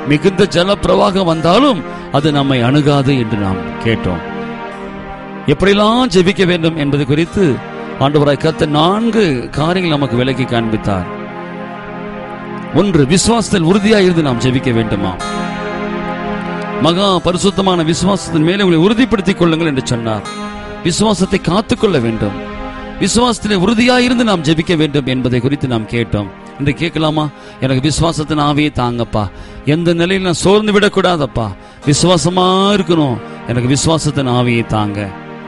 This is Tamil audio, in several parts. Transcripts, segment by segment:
மிகுந்த ஜல பிரவாகம் வந்தாலும் அது நம்மை அணுகாது என்று நாம் கேட்டோம். எப்படியெல்லாம் ஜெபிக்க வேண்டும் என்பது குறித்து ஆண்டவராய் கர்த்தர் 4 காரியங்கள் நமக்கு விளக்கி காண்பித்தார். 1, விசுவாசத்தில் உறுதியாக இருந்து நாம் ஜெபிக்க வேண்டுமா? மகா பரிசுத்தமான விசுவாசத்தின் மேலே உங்களை உறுதிப்படுத்திக் கொள்ளுங்கள் என்று சொன்னார். விசுவாசத்தை காத்துக்கொள்ள வேண்டும். விசுவாசத்திலே உறுதியாக இருந்து நாம் ஜெபிக்க வேண்டும் என்பதை குறித்து நாம் கேட்டோம். இன்று கேட்கலாமா? எனக்கு விசுவாசத்தின் ஆவியை தாங்கப்பா, எந்த நிலையில் நான் சோர்ந்து விடக்கூடாதப்பா, விசுவாசமா இருக்கணும், எனக்கு விசுவாசத்தின் ஆவியை தாங்க.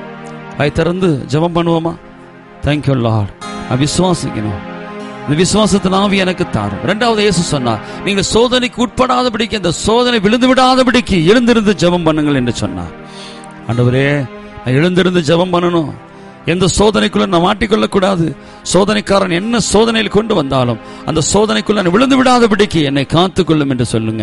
வாய் திறந்து ஜெபம் பண்ணுவோமா? தேங்க்யூ லார்ட், நான் விசுவாசிக்கணும், இந்த விசுவாசத்தின் ஆவி எனக்கு தாரும். 2வது இயேசு சொன்னார், நீங்கள் சோதனைக்கு உட்படாதபடிக்கு, இந்த சோதனை விழுந்து விடாதபடிக்கு எழுந்திருந்து ஜெபம் பண்ணுங்கள் என்று சொன்னார். ஆண்டவரே, நான் எழுந்திருந்து ஜெபம் பண்ணணும், எந்த சோதனைக்குள்ள நான் மாட்டிக்கொள்ளக்கூடாது. சோதனைக்காரன் என்ன சோதனையில் கொண்டு வந்தாலும் அந்த சோதனைக்குள்ள நான் விழுந்து விடாதபடிக்கு என்னை காத்துக்கொள்ளும் என்று சொல்லுங்க.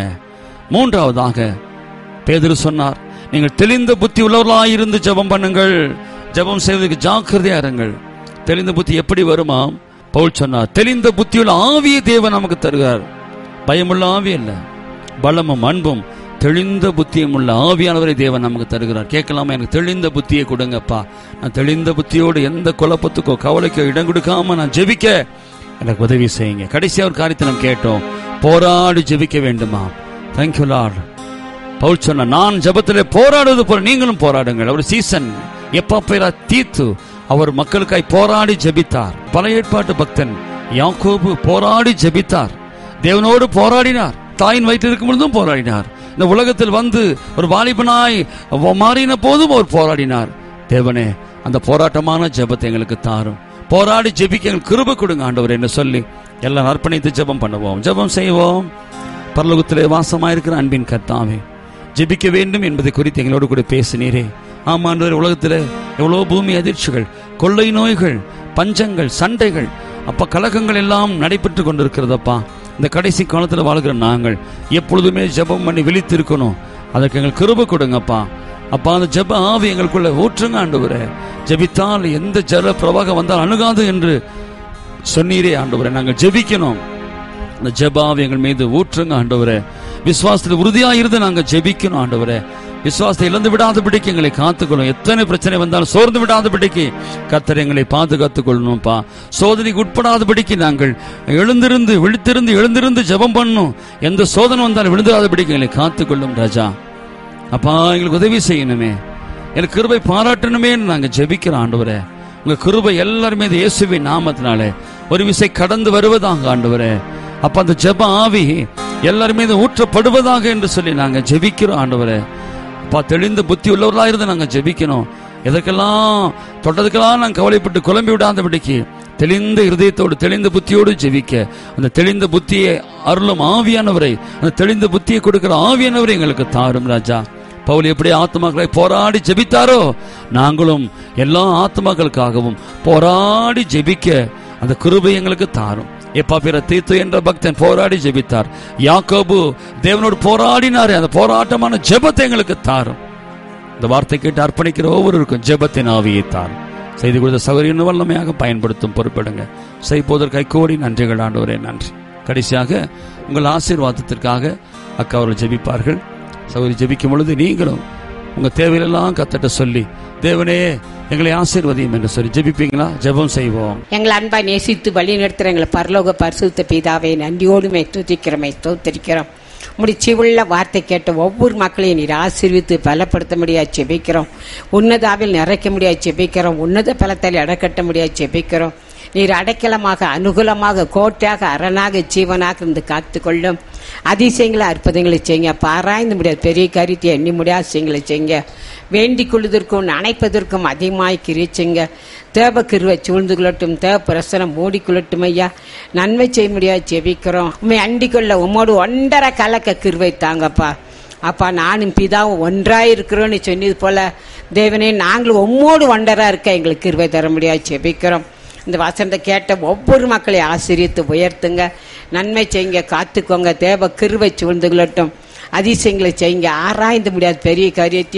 3வதாக பேதுரு சொன்னார், நீங்கள் தெளிந்த புத்தி உள்ளவர்களாயிருந்து ஜெபம் பண்ணுங்கள். ஜெபம் செய்வதற்கு ஜாக்கிரதையா இருங்கள். தெளிந்த புத்தி எப்படி வருமா? பவுல் சொன்னார், தெளிந்த புத்தியுள்ள ஆவியை தேவன் நமக்கு தருகிறார். பயமுள்ள ஆவி அல்ல, பலமும் அன்பும் தெளிந்த புத்தியும் உள்ள ஆவியானவரை தேவன் நமக்கு தருகிறார். கேட்கலாமா? எனக்கு தெளிந்த புத்தியை கொடுங்கப்பா, நான் தெளிந்த புத்தியோடு எந்த குழப்பத்துக்கோ கவலைக்கோ இடம் கொடுக்காம நான் ஜெபிக்க எனக்கு உதவி செய்யுங்க. கடைசியா ஒரு காரியத்தை நாம் கேட்டோம், போராடி ஜெபிக்க வேண்டுமா? Thank you Lord. பவுல் சொன்ன, நான் ஜெபத்திலே போராடுவது போல நீங்களும் போராடுங்கள். ஒரு சீசன் எப்பா தீத்து அவர் மக்களுக்காய் போராடி ஜெபித்தார். பழைய ஏற்பாட்டு பக்தன் யாக்கோபு போராடி ஜெபித்தார், தேவனோடு போராடினார், தாயின் வயிற்றில் இருக்கும் பொழுதும் போராடினார், இந்த உலகத்தில் வந்து ஒரு வாலிபனாய் மாறின போதும் அவர் போராடினார். தேவனே, அந்த போராட்டமான ஜெபத்தை எங்களுக்கு தாரும், போராடி ஜெபிக்க எங்களுக்கு கிருபை கொடுங்க ஆண்டவர் என்று சொல்லி எல்லாம் அர்ப்பணித்து ஜெபம் பண்ணுவோம், ஜெபம் செய்வோம். பரலோகத்திலே வாசமாயிருக்கிற அன்பின் கர்த்தாவே, ஜெபிக்க வேண்டும் என்பதை குறித்து எங்களோடு கூட பேசினீரே. ஆமாண்டவர், உலகத்தில் எவ்வளோ பூமி அதிர்ச்சிகள், கொள்ளை நோய்கள், பஞ்சங்கள், சண்டைகள், அப்பா கலகங்கள் எல்லாம் நடைபெற்று கொண்டிருக்கிறதப்பா. இந்த கடைசி காலத்தில் வாழ்கிற நாங்கள் எப்பொழுதுமே ஜெபம் பண்ணி விழித்திருக்கணும். அதற்கு எங்களுக்கு கிருபை கொடுங்கப்பா. அப்பா, அந்த ஜெப ஆவி எங்களுக்குள்ள ஊற்றுங்க ஆண்டவரே. ஜெபித்தால் எந்த ஜல பிரவாகம் வந்தால் அணுகாது என்று சொன்னீரே ஆண்டவரே. நாங்கள் ஜெபிக்கணும், அந்த ஜெப ஆவி எங்கள் மீது ஊற்றுங்க ஆண்டவரே. விசுவாசத்தில் உறுதியாக இருந்து நாங்கள் ஜெபிக்கணும் ஆண்டவரே. விசுவாசத்தை இழந்து விடாதபடிக்கு எங்களை காத்துக்கொள்ளும். எத்தனை பிரச்சனை வந்தாலும் சோர்ந்து விடாதபடிக்கு கர்த்தர் எங்களை பாதுகாத்துக் கொள்ளணும்ப்பா. சோதனைக்கு உட்படாதபடிக்கு நாங்கள் எழுந்திருந்து விழித்திருந்து எழுந்திருந்து ஜெபம் பண்ணணும். எந்த சோதனை வந்தாலும் விழுந்துடாதபடிக்கு எங்களை காத்துக்கொள்ளும் ராஜா. அப்பா, எங்களுக்கு உதவி செய்யணுமே, எனக்கு கிருபை பாராட்டணுமே நாங்கள் ஜெபிக்கிறோம் ஆண்டவரே. உங்க கிருபை எல்லாருமே இயேசுவின் நாமத்தினாலே ஒரு விசை கடந்து வருவதாக ஆண்டவரே. அப்ப அந்த ஜெப ஆவி எல்லாருமே ஊற்றப்படுவதாக என்று சொல்லி நாங்க ஜெபிக்கிறோம் ஆண்டவரே. அப்பா, தெளிந்த புத்தி உள்ளவர்களாக இருந்து நாங்க ஜெபிக்கணும். எதற்கெல்லாம் தொட்டதுக்கெல்லாம் நாங்கள் கவலைப்பட்டு குழம்பி விடாதபடிக்கு தெளிந்த இருதயத்தோடு தெளிந்த புத்தியோடு ஜெபிக்க அந்த தெளிந்த புத்தியை அருளும் ஆவியானவரை, அந்த தெளிந்த புத்தியை கொடுக்கிற ஆவியானவரை எங்களுக்கு தாரும் ராஜா. பவுல் எப்படி ஆத்மாக்களை போராடி ஜெபித்தாரோ, நாங்களும் எல்லா ஆத்மாக்களுக்காகவும் போராடி ஜெபிக்க அந்த கிருபை எங்களுக்கு தாரும். எப்பா தீத்து என்ற பக்தன் போராடி ஜெபித்தார், யாக்கோபு தேவனோடு போராடினாரே, அந்த போராட்டமான ஜெபத்தை எங்களுக்கு தாரும். இந்த வார்த்தை கேட்டு அர்ப்பணிக்கிற ஒவ்வொருவருக்கும் ஜெபத்தின் ஆவியை தாரும். செய்து கொடுத்த சகோதரின் வல்லமையாக பயன்படுத்தும் பொறுப்படுங்க. செய்வதற்கு கோடி நன்றிகள் ஆண்டவரே, நன்றி. கடைசியாக உங்கள் ஆசீர்வாதத்திற்காக அக்கா அவர்கள் ஜெபிப்பார்கள். சகோதரி ஜெபிக்கும் பொழுது நீங்களும் உங்க தேவையெல்லாம் கத்தட்ட சொல்லி, தேவனே எங்களை ஆசீர்வதியும் என்று சொல்லி ஜெபிப்பீங்களா? ஜெபம் செய்வோம். எங்களை அன்பா நேசித்து வழி நடத்துற எங்களை பரலோக பரிசுத்த பிதாவே, நன்றியோடு துதிக்கிறோம், ஸ்தோத்திரிக்கிறோம். முடிச்சுள்ள வார்த்தை கேட்ட ஒவ்வொரு மக்களையும் நீர் ஆசீர்வித்து பலப்படுத்த முடியாது ஜெபிக்கிறோம். உன்னதாவில் நிறைக்க முடியாது ஜெபிக்கிறோம். உன்னத பலத்தால் அடக்கட்ட முடியாது ஜெபிக்கிறோம். நீர் அடைக்கலமாக, அனுகூலமாக, கோட்டையாக, அரணாக, ஜீவனாக இருந்து காத்துக்கொள்ளும். அதிசயங்களை, அற்புதங்களை செய்யுங்க. பாராய்ந்து முடியாது பெரிய காரியத்தை எண்ணி முடியாத விஷயங்களை செய்யுங்க. வேண்டிக் கொள்வதற்கும் நினைப்பதற்கும் அதிகமாய் கிரிச்சுங்க. தேவ கிருவை சூழ்ந்து கொள்ளட்டும், தேவ பிரசனம் மூடிக்கொள்ளட்டும் ஐயா. நன்மை செய்ய முடியாது ஜெபிக்கிறோம். உண்மை அண்டிக்கொள்ள உம்மோடு ஒன்றரை கலக்க கிருவை தாங்கப்பா. அப்பா, நானும் பிதாவும் ஒன்றாயிருக்கிறோன்னு சொன்னது போல தேவனே, நாங்களும் உம்மோடு ஒன்றரா இருக்க எங்களுக்கு கிருவை தர முடியாது ஜெபிக்கிறோம். இந்த வசனத்தை கேட்ட ஒவ்வொரு மக்களையும் ஆசீர்வித்து உயர்த்துங்க. நன்மை செய்யுங்க, காத்துக்கோங்க. தேவ கிருவை சூழ்ந்து கொள்ளட்டும். அதிசயங்களை செய்யுங்க. ஆராய்ந்து முடியாது பெரிய காரியத்தையும்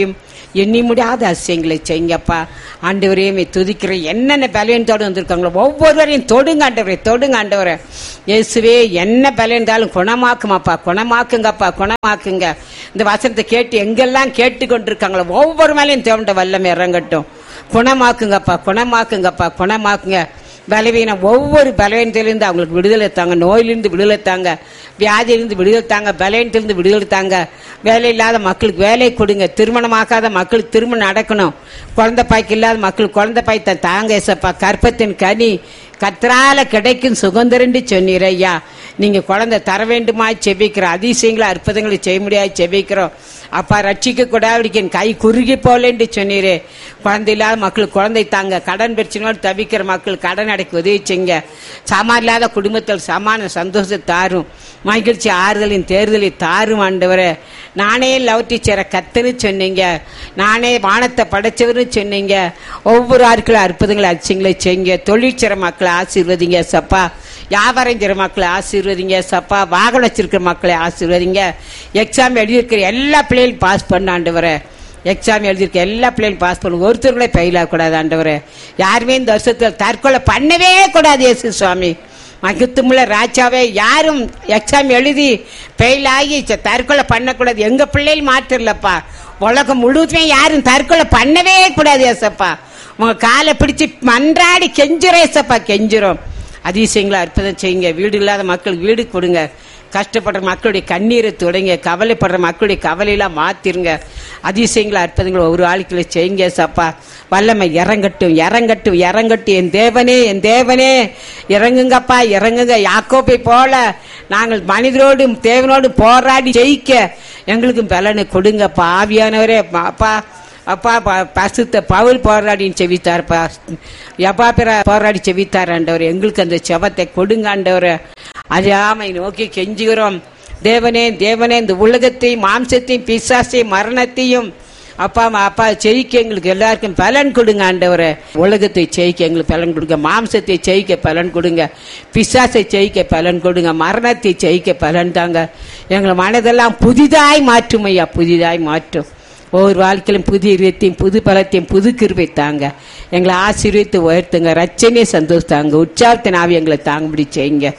எண்ணி முடியாத அதிசயங்களை செய்யுங்கப்பா. ஆண்டவரையுமே துதிக்கிற என்னென்ன பலவீனத்தோடு வந்திருக்காங்களோ ஒவ்வொருவரையும் தொடுங்க ஆண்டவரே, தொடுங்க ஆண்டவரே. இயேசுவே என்ன பலன் இருந்தாலும் குணமாக்குமாப்பா, குணமாக்குங்கப்பா, குணமாக்குங்க. இந்த வசனத்தை கேட்டு எங்கெல்லாம் கேட்டு கொண்டிருக்காங்களோ ஒவ்வொரு மேலையும் தோண்ட வல்லமை இறங்கட்டும். குணமாக்குங்கப்பா, குணமாக்குங்கப்பா, குணமாக்குங்க. பலவீனம் ஒவ்வொரு பலவீனத்திலிருந்து அவங்களுக்கு விடுதலை தாங்க, நோயிலிருந்து விடுதலை தாங்க, வியாதியிலிருந்து விடுதலை தாங்க, பலவீனத்திலிருந்து விடுதலை தாங்க. வேலை இல்லாத மக்களுக்கு வேலை கொடுங்க, திருமணமாக்காத மக்களுக்கு திருமணம் நடக்கணும், குழந்தை பாய்க்கு இல்லாத மக்களுக்கு குழந்தை பாய் தாங்க ஏசப்பா. கற்பத்தின் கனி கர்த்தரால கிடைக்கும் சுகந்தரண்டு சொன்னீர் ஐயா. நீங்க குழந்தை தர வேண்டுமா செபிக்கிறோம், அதிசயங்களை அற்புதங்களை செய்ய முடியாது செபிக்கிறோம் அப்பா. ரட்சிக்க கூடாது கை குறுகி போலேன்னு சொன்னீரே. குழந்தை இல்லாத மக்களுக்கு குழந்தை தாங்க, கடன் பிரச்சனையோடு தவிக்கிற மக்கள் கடன் அடைக்க உதவி செய்யுங்க. சாமான் இல்லாத குடும்பத்தில் சமான சந்தோஷத்தை தாரும், மகிழ்ச்சி ஆறுதலின் தேர்தலை தாரும் ஆண்டவரே. நானே லவ் டீச்சரை கத்துன்னு சொன்னீங்க, நானே வானத்தை படைச்சவர்னு சொன்னீங்க. ஒவ்வொரு ஆட்களும் அற்புதங்களை அதிசயங்களை செய்யுங்க. தொழிற்சிற மக்களை ஆசீர்வதிங்க சப்பா, வியாபாரம் செய்கிற மக்களை ஆசீர்வதிங்க சப்பா, வாகனம் வச்சிருக்கிற மக்களை ஆசீர்வதிங்க. எக்ஸாம் எழுதியிருக்கிற எல்லா பிள்ளைகளும் பாஸ் பண்ண ஆண்டவரே, எக்ஸாம் எழுதியிருக்க எல்லா பிள்ளைகளும் பாஸ் பண்ண, ஒருத்தருங்களே ஃபெயில் ஆகக்கூடாது ஆண்டவரே. யாருமே இந்த வருஷத்தில் தற்கொலை பண்ணவே கூடாது இயேசு சுவாமி. மகித்துமுள்ள ராஜாவே, யாரும் எக்ஸாம் எழுதி ஃபெயில் ஆகி தற்கொலை பண்ணக்கூடாது. எங்க பிள்ளைகள் மாற்றிடலப்பா, உலகம் முழுவதுமே யாரும் தற்கொலை பண்ணவே கூடாது ஏசப்பா. உங்க காலை பிடிச்சி மன்றாடி கெஞ்சுறோம் ஏசப்பா, கெஞ்சுறோம். அதிசயங்களை அற்புதம் செய்யுங்க. வீடு இல்லாத மக்களுக்கு வீடு கொடுங்க, கஷ்டப்படுற மக்களுடைய கண்ணீரை தொடங்க, கவலைப்படுற மக்களுடைய கவலையெல்லாம் மாத்திருங்க. அதிசயங்களை அற்புதங்களை ஒவ்வொரு ஆளுக்களை செய்யுங்க சப்பா. வல்லமை இறங்கட்டும், இறங்கட்டும், இறங்கட்டும். என் தேவனே, என் தேவனே இறங்குங்கப்பா, இறங்குங்க. யாக்கோபை போல நாங்கள் மனிதரோடும் தேவனோடும் போராடி ஜெயிக்க எங்களுக்கு பலனை கொடுங்கப்பா. ஆவியானவரே அப்பா, அப்பா பசுத்த பவுல் போராடின்னு செவித்தார்ப்பா, எப்பா பிற போராடி செவித்தார் ஆண்டவர். எங்களுக்கு அந்த செவத்தை கொடுங்க ஆண்டவர். அறியாமை நோக்கி கெஞ்சுகிறோம் தேவனே, தேவனே. இந்த உலகத்தையும் மாம்சத்தையும் பிசாசையும் மரணத்தையும் அப்பா அப்பா ஜெயிக்க எங்களுக்கு எல்லாருக்கும் பலன் கொடுங்க ஆண்டவரே. உலகத்தை ஜெயிக்க எங்களுக்கு பலன் கொடுங்க, மாம்சத்தை ஜெயிக்க பலன் கொடுங்க, பிசாசை ஜெயிக்க பலன் கொடுங்க, மரணத்தை ஜெயிக்க பலன் தாங்க. எங்களை மனதெல்லாம் புதிதாய் மாற்றும் ஐயா, புதிதாய் மாற்றும். ஒவ்வொரு வாழ்க்கையிலும் புது இதயத்தையும் புது பலத்தையும் புது கிருபை தாங்க. எங்களை ஆசீர்வதித்து உயர்த்துங்க, ரட்சனையை சந்தோஷத்தாங்க, உற்சாகத்தின் ஆவி எங்களை தாங்கும்படி செய்யுங்க.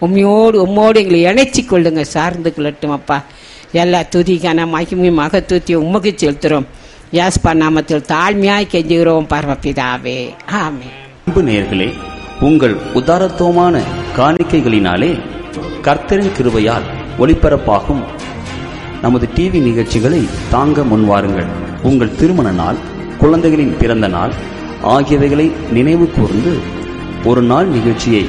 உம்மோடு எங்களை இணைச்சி கொள்ளுங்க, சார்ந்து கொள்ளட்டும் அப்பா. எல்லா துதிக்கான மகிமையும் மகத்துவத்தையும் உமக்கு செலுத்துறோம். யாஸ்பா நாமத்தில் தாழ்மையாய் கெஞ்சுகிறோம் பரமபிதாவே, ஆமென். அன்பு நேயர்களே, உங்கள் உதாரத்துவமான காணிக்கைகளினாலே கர்த்தரின் கிருபையால் ஒளிபரப்பாகும் நமது டிவி நிகழ்ச்சிகளை தாங்க முன்வாருங்கள். உங்கள் திருமண நாள், குழந்தைகளின் பிறந்த நாள் ஆகியவைகளை நினைவு கூர்ந்து ஒரு நாள் நிகழ்ச்சியை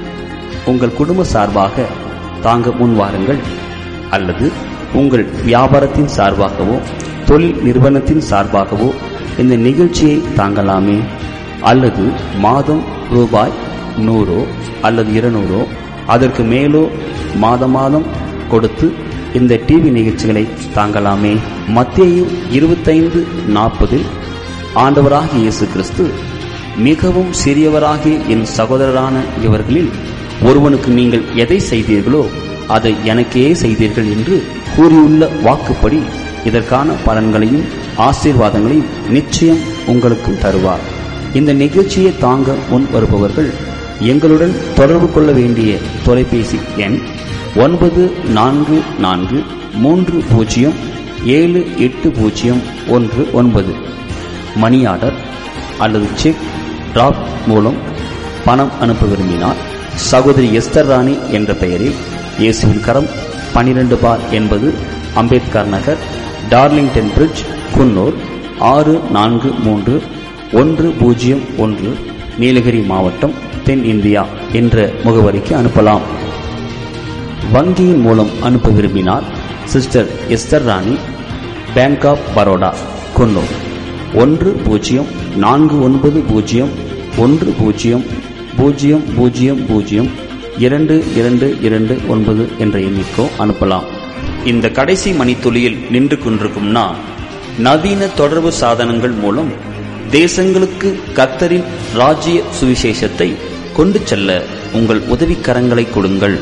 உங்கள் குடும்ப சார்பாக தாங்க முன்வாருங்கள். அல்லது உங்கள் வியாபாரத்தின் சார்பாகவோ தொழில் நிறுவனத்தின் சார்பாகவோ இந்த நிகழ்ச்சியை தாங்கலாமே. அல்லது மாதம் ரூபாய் 100 அல்லது 200 அதற்கு மேலோ மாதம் மாதம் கொடுத்து இந்த டிவி நிகழ்ச்சிகளை தாங்கலாமே. மத்தேயு 25:40 ஆண்டவராகிய இயேசு கிறிஸ்து, மிகவும் சிறியவராகிய என் சகோதரரான இவர்களில் ஒருவனுக்கு நீங்கள் எதை செய்தீர்களோ அதை எனக்கே செய்தீர்கள் என்று கூறியுள்ள வாக்குப்படி இதற்கான பலன்களையும் ஆசீர்வாதங்களையும் நிச்சயம் உங்களுக்கும் தருவார். இந்த நிகழ்ச்சியை தாங்க முன் வருபவர்கள் எங்களுடன் தொடர்பு கொள்ள வேண்டிய தொலைபேசி எண் 9440780119. மணி ஆர்டர் அல்லது செக் டிராப் மூலம் பணம் அனுப்ப விரும்பினால் சகோதரி எஸ்தர் ராணி என்ற பெயரில் இயேசுவின் கரம் 12/80 அம்பேத்கர் நகர், டார்லிங்டன் பிரிட்ஜ், குன்னூர் 643101, நீலகிரி மாவட்டம், தென் இந்தியா என்ற முகவரிக்கு அனுப்பலாம். வங்கியின் மூலம் அனுப்ப விரும்பினால் sister Esther Rani, bank of Baroda, Coonoor 1049002229 என்ற எண்ணிக்கோ அனுப்பலாம். இந்த கடைசி மணித்துளியில் நின்று கொண்டிருக்கும் நான், நவீன தொடர்பு சாதனங்கள் மூலம் தேசங்களுக்கு கர்த்தரின் ராஜ்ய சுவிசேஷத்தை கொண்டு செல்ல உங்கள் உதவிக்கரங்களை கொடுங்கள்.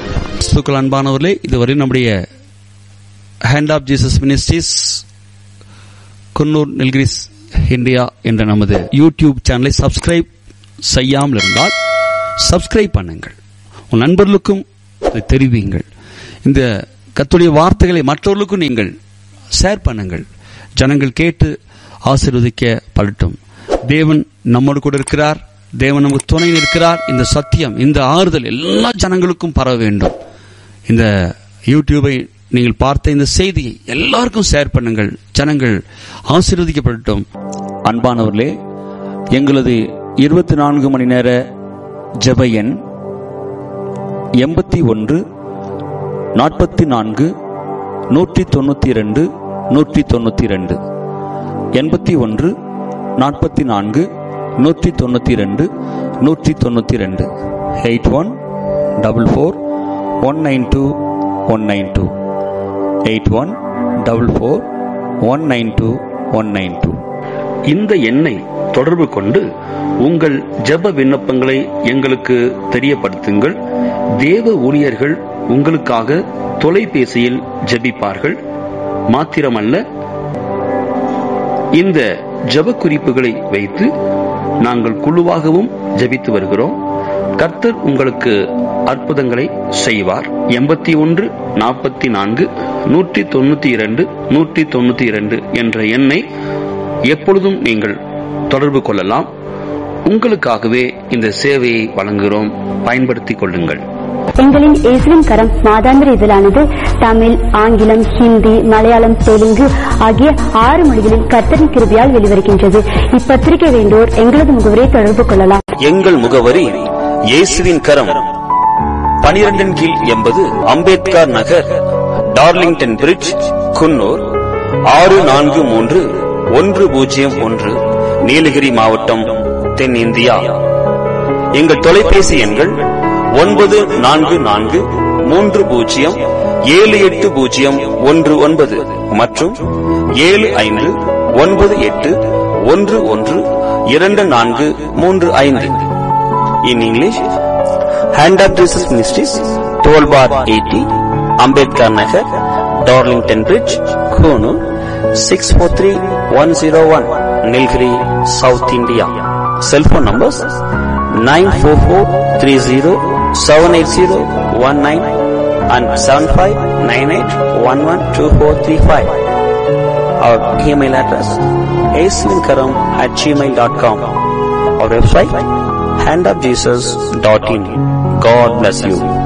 அன்பானவர்களே, இதுவரை நம்முடைய hand of Jesus ministries Coonoor Nilgiris India என்ற நமது யூடியூப் சேனலை சப்ஸ்கிரைப் செய்யாமல் இருந்தால் சப்ஸ்கிரைப் பண்ணுங்கள். உன் நண்பர்களுக்கும் அதை தெரிவியுங்கள். இந்த கர்த்தருடைய வார்த்தைகளை மற்றவர்களுக்கும் நீங்கள் ஷேர் பண்ணுங்கள். ஜனங்கள் கேட்டு ஆசீர்வதிக்கப்படட்டும். தேவன் நம்மோடு கூட இருக்கிறார். தேவன் நமக்கு துணை இருக்கிறார். இந்த சத்தியம், இந்த ஆறுதல் எல்லா ஜனங்களுக்கும் பரவ வேண்டும். இந்த யூடியூபை நீங்கள் பார்த்த இந்த செய்தியை எல்லாருக்கும் ஷேர் பண்ணுங்கள். ஜனங்கள் ஆசீர்வதிக்கப்படட்டும். அன்பானவர்களே, எங்களது 24 மணி நேர ஜெப எண் 81 44 192 192 81 44 192 192 8144 192 192 8144 192 192. இந்த எண்ணை தொடர்பு கொண்டு உங்கள் ஜெப விண்ணப்பங்களை எங்களுக்கு தெரியப்படுத்துங்கள். தேவ ஊழியர்கள் உங்களுக்காக தொலைபேசியில் ஜெபிப்பார்கள். மாத்திரமல்ல, இந்த ஜெப குறிப்புகளை வைத்து நாங்கள் குழுவாகவும் ஜெபித்து வருகிறோம். கர்த்தர் உங்களுக்கு அற்புதங்களை செய்வார். 81 44 192 192 என்ற எண்ணை எப்பொழுதும் நீங்கள் தொடர்பு கொள்ளலாம். உங்களுக்காகவே இந்த சேவையை வழங்குகிறோம். பயன்படுத்திக் கொள்ளுங்கள். எங்களின் இயேசுவின் கரம் மாதாந்திர இதழானது தமிழ், ஆங்கிலம், ஹிந்தி, மலையாளம், தெலுங்கு ஆகிய 6 மொழிகளில் கர்த்தரின் கிருபையால் வெளிவருகின்றது. இப்பத்திரிகை வேண்டோர் எங்களது முகவரியை தொடர்பு கொள்ளலாம். எங்கள் முகவரி இயேசுவின் கரம், 12 கீழ் 80 அம்பேத்கர் நகர், டார்லிங்டன் பிரிட்ஜ், குன்னூர் 643101, நீலகிரி மாவட்டம், தென்னிந்தியா. எங்கள் தொலைபேசி எண்கள் 9443078019 மற்றும் 7598112435. In English, Hand of Jesus Ministries, 12/80, Ambedkar Nagar, Darlington Bridge, Kunu, 643101, Nilgiri, South India. Cell phone numbers 944307801 and 7598112435. Our email address aislinkaram@gmail.com. Our website handofjesus.in. God bless you.